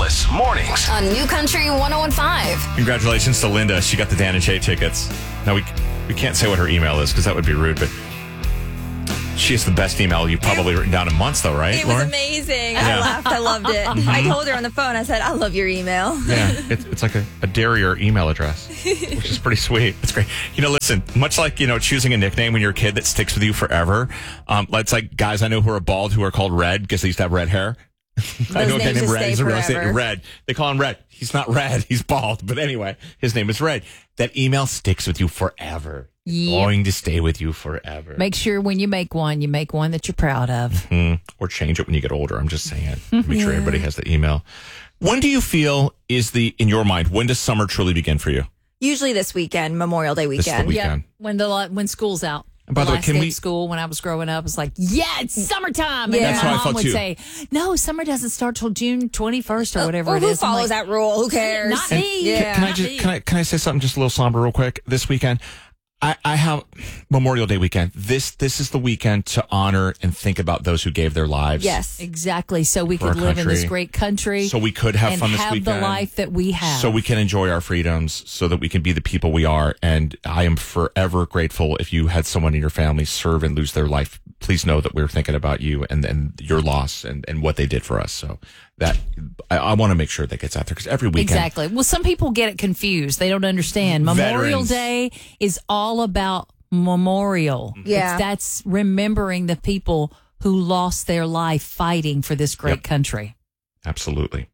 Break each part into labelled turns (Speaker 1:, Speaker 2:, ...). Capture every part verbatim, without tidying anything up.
Speaker 1: Dallas Mornings
Speaker 2: on New Country one oh one point five.
Speaker 3: Congratulations to Linda. She got the Dan and Shay tickets. Now, we we can't say what her email is because that would be rude, but she has the best email you've probably written down in months, though, right,
Speaker 4: It
Speaker 3: Lauren?
Speaker 4: was amazing.
Speaker 3: Yeah.
Speaker 4: I laughed. I loved it.
Speaker 3: Mm-hmm.
Speaker 4: I told her on the phone, I said, I love your email.
Speaker 3: Yeah, it's, it's like a, a Derrier email address, which is pretty sweet. It's great. You know, listen, much like, you know, choosing a nickname when you're a kid that sticks with you forever, um, it's like guys I know who are bald who are called Red because they used to have red hair. I know a guy
Speaker 4: names
Speaker 3: named
Speaker 4: just
Speaker 3: Red.
Speaker 4: stay
Speaker 3: He's a real estate
Speaker 4: forever.
Speaker 3: Red. They call him Red. He's not red. He's bald. But anyway, his name is Red. That email sticks with you forever.
Speaker 5: Yep.
Speaker 3: Going to stay with you forever.
Speaker 5: Make sure when you make one, you make one that you're proud of.
Speaker 3: Mm, or change it when you get older. I'm just saying. Make sure everybody has the email. When do you feel is the, in your mind, when does summer truly begin for you?
Speaker 4: Usually this weekend, Memorial Day
Speaker 3: This is the
Speaker 4: weekend.
Speaker 3: week-
Speaker 5: Yeah,
Speaker 3: Weekend.
Speaker 5: when the la- when school's out.
Speaker 3: And by the way,
Speaker 5: last
Speaker 3: can
Speaker 5: day
Speaker 3: we-
Speaker 5: of school when I was growing up, it's like, yeah, it's summertime. And
Speaker 4: Yeah.
Speaker 5: then
Speaker 4: That's
Speaker 5: my
Speaker 3: what I
Speaker 5: mom
Speaker 3: thought,
Speaker 5: would
Speaker 3: too.
Speaker 5: say, no, summer doesn't start till June twenty-first or whatever
Speaker 4: Well,
Speaker 5: it
Speaker 4: who
Speaker 5: is. I'm
Speaker 4: follows
Speaker 5: like,
Speaker 4: that rule? Who cares?
Speaker 5: Not me.
Speaker 4: Yeah.
Speaker 3: Can I just can I can I say something just a little somber real quick? This weekend, I, I have Memorial Day weekend. This this is the weekend to honor and think about those who gave their lives.
Speaker 4: Yes.
Speaker 5: Exactly. So we
Speaker 3: For our
Speaker 5: could live in this
Speaker 3: country.
Speaker 5: great country.
Speaker 3: So we could have
Speaker 5: and
Speaker 3: fun this
Speaker 5: have
Speaker 3: weekend.
Speaker 5: the life that we have.
Speaker 3: So we can enjoy our freedoms so that we can be the people we are. And I am forever grateful if you had someone in your family serve and lose their life. Please know that we're thinking about you and, and your loss and, and what they did for us. So that I, I want to make sure that gets out there because every weekend.
Speaker 5: Exactly. Well, some people get it confused. They don't understand. Memorial
Speaker 3: Veterans.
Speaker 5: Day is all about memorial.
Speaker 4: Yeah.
Speaker 5: It's, that's remembering the people who lost their life fighting for this great
Speaker 3: Yep.
Speaker 5: country.
Speaker 3: Absolutely.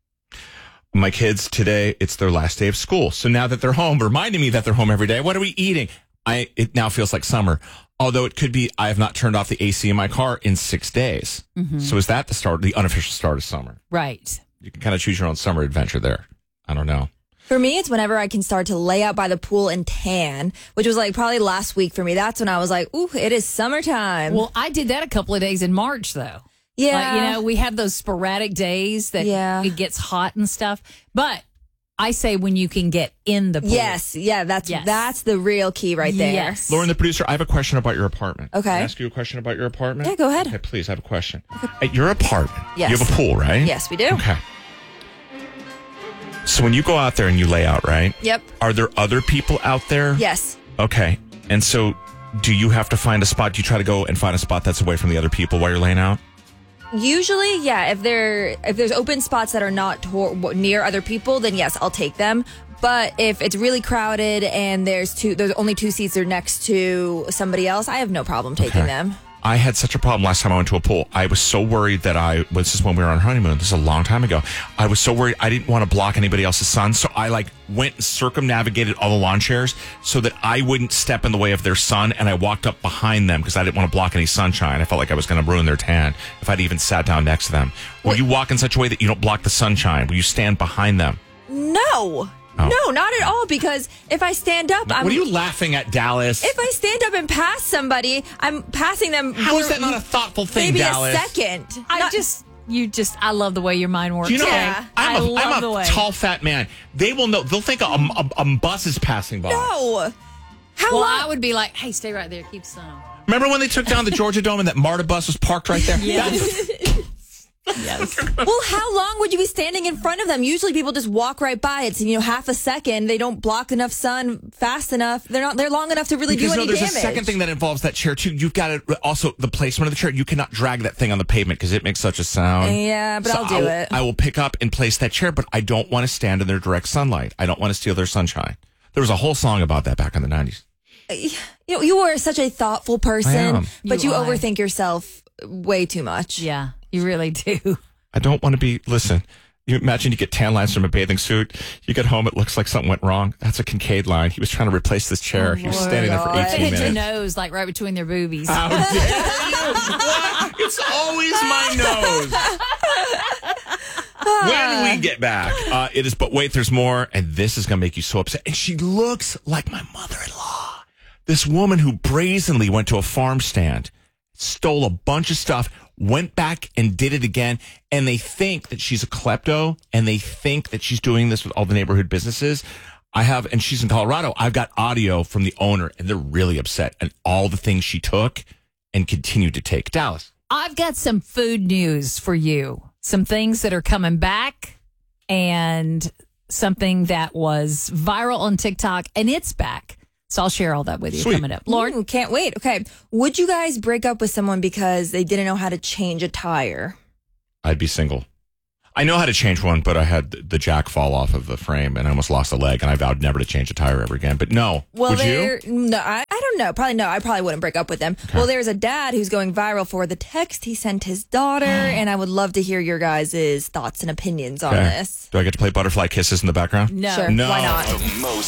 Speaker 3: My kids today, it's their last day of school. So now that they're home, reminding me that they're home every day. What are we eating? I it now feels like summer. Although it could be I have not turned off the A C in my car in six days.
Speaker 5: Mm-hmm.
Speaker 3: So is that the start, the unofficial start of summer?
Speaker 5: Right.
Speaker 3: You can kind of choose your own summer adventure there. I don't know.
Speaker 4: For me, it's whenever I can start to lay out by the pool and tan, which was like probably last week for me. That's when I was like, ooh, it is summertime.
Speaker 5: Well, I did that a couple of days in March, though.
Speaker 4: yeah.
Speaker 5: Like, you know, we have those sporadic days that
Speaker 4: Yeah.
Speaker 5: it gets hot and stuff. But I say when you can get in the pool.
Speaker 4: Yes. Yeah. That's,
Speaker 5: Yes.
Speaker 4: that's the real key right there.
Speaker 5: Yes.
Speaker 3: Lauren, the producer, I have a question about your apartment.
Speaker 4: Okay.
Speaker 3: Can I ask you a question about your apartment?
Speaker 4: Yeah, go ahead.
Speaker 3: Okay, please, I have a question. At your apartment,
Speaker 4: Yes.
Speaker 3: you have a pool, right?
Speaker 4: Yes, we do.
Speaker 3: Okay. So when you go out there and you lay out, right?
Speaker 4: Yep.
Speaker 3: Are there other people out there?
Speaker 4: Yes.
Speaker 3: Okay. And so do you have to find a spot? Do you try to go and find a spot that's away from the other people while you're laying out?
Speaker 4: Usually, yeah. If there if there's open spots that are not tor- near other people, then yes, I'll take them. But if it's really crowded and there's two, there's only two seats that are next to somebody else, I have no problem taking
Speaker 3: Okay.
Speaker 4: them.
Speaker 3: I had such a problem last time I went to a pool. I was so worried that I, this is when we were on honeymoon. This is a long time ago. I was so worried I didn't want to block anybody else's sun. So I like went and circumnavigated all the lawn chairs so that I wouldn't step in the way of their sun. And I walked up behind them because I didn't want to block any sunshine. I felt like I was going to ruin their tan if I'd even sat down next to them. Will you walk in such a way that you don't block the sunshine? Will you stand behind them?
Speaker 4: No.
Speaker 3: Oh.
Speaker 4: No, not at all. Because if I stand up, I'm,
Speaker 3: What are you laughing at, Dallas?
Speaker 4: if I stand up and pass somebody, I'm passing them.
Speaker 3: How is
Speaker 4: for
Speaker 3: that not a thoughtful thing,
Speaker 4: maybe
Speaker 3: Dallas?
Speaker 4: a second?
Speaker 5: I
Speaker 4: Not-
Speaker 5: just, you just, I love the way your mind works.
Speaker 3: Do you know,
Speaker 4: Yeah.
Speaker 3: I'm
Speaker 5: I
Speaker 3: a,
Speaker 5: love
Speaker 3: I'm
Speaker 5: the
Speaker 3: a
Speaker 5: way.
Speaker 3: tall, fat man. They will know. They'll think a, a, a bus is passing by.
Speaker 4: no. How
Speaker 5: Well,
Speaker 4: long?
Speaker 5: I would be like, hey, stay right there. Keep sun on.
Speaker 3: Remember when they took down the Georgia Dome and that MARTA bus was parked right there?
Speaker 5: Yes. yes.
Speaker 4: Well, how long would you be standing in front of them? Usually, people just walk right by. It's you know half a second. They don't block enough sun fast enough. They're not. They're long enough to really
Speaker 3: Because
Speaker 4: do
Speaker 3: no,
Speaker 4: any
Speaker 3: there's
Speaker 4: damage.
Speaker 3: a second thing that involves that chair too. You've got to also the placement of the chair. You cannot drag that thing on the pavement because it makes such a sound.
Speaker 4: Yeah, but I'll do
Speaker 3: I will,
Speaker 4: it.
Speaker 3: I will pick up and place that chair, but I don't want to stand in their direct sunlight. I don't want to steal their sunshine. There was a whole song about that back in the nineties.
Speaker 4: You know, you are such a thoughtful person,
Speaker 3: am.
Speaker 4: but
Speaker 5: You
Speaker 4: you,
Speaker 5: are.
Speaker 4: overthink yourself way too much.
Speaker 5: Yeah, you really do.
Speaker 3: I don't want to be. Listen, you imagine you get tan lines from a bathing suit. You get home, it looks like something went wrong. That's a Kincaid line. He was trying to replace this chair. he was standing there for
Speaker 4: Lord.
Speaker 3: eighteen
Speaker 5: Hit your
Speaker 3: minutes.
Speaker 5: nose, like right between their boobies.
Speaker 3: How dare you? What? It's always my nose. When we get back, uh, it is, but wait, there's more, and this is going to make you so upset. And she looks like my mother-in-law. This woman who brazenly went to a farm stand, stole a bunch of stuff, went back and did it again, and they think that she's a klepto, and they think that she's doing this with all the neighborhood businesses. I have, and she's in Colorado. I've got audio from the owner, and they're really upset at all the things she took and continued to take. Dallas.
Speaker 5: I've got some food news for you. Some things that are coming back and something that was viral on TikTok, and it's back. So I'll share all that with you
Speaker 3: Sweet.
Speaker 5: coming up. Lauren?
Speaker 4: Ooh, can't wait. Okay. Would you guys break up with someone because they didn't know how to change a tire?
Speaker 3: I'd be single. I know how to change one, but I had the jack fall off of the frame and I almost lost a leg, and I vowed never to change a tire ever again. But no,
Speaker 4: Well,
Speaker 3: would
Speaker 4: there,
Speaker 3: you?
Speaker 4: no, I, I don't know. Probably no. I probably wouldn't break up with them. Well, there's a dad who's going viral for the text he sent his daughter, and I would love to hear your guys' thoughts and opinions on
Speaker 3: Okay.
Speaker 4: this.
Speaker 3: Do I get to play Butterfly Kisses in the background?
Speaker 5: No.
Speaker 4: Sure.
Speaker 3: No.
Speaker 4: Why not?
Speaker 1: The most